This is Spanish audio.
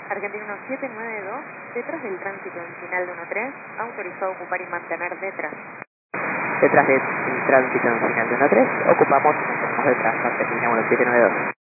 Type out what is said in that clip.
Argentina 1792, detrás del tránsito en final de 13, autorizado a ocupar y mantener detrás. Detrás del tránsito en final de 13, ocupamos y mantenemos detrás, mantenemos 1792.